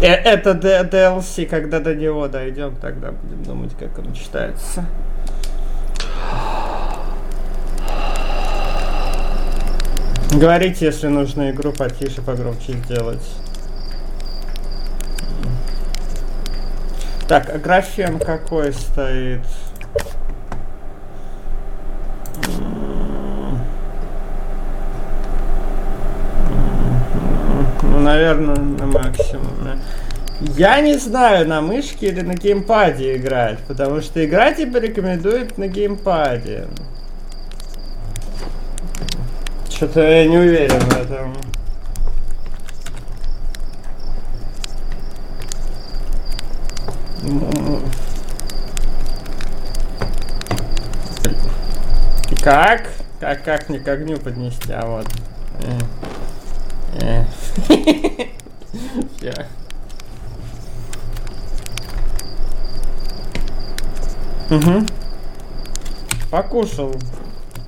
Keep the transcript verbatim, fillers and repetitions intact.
Э, это ди эл си, когда до него дойдем, тогда будем думать, как он читается. Говорите, если нужно игру потише, погромче сделать. Так, а графем какой стоит? Ну, наверное, на максимуме. Я не знаю, на мышке или на геймпаде играть, потому что игра тебе рекомендует на геймпаде. Что-то я не уверен в этом. Как? Как, как мне к огню поднести? А вот. Э. Э. Всё. Угу. Покушал.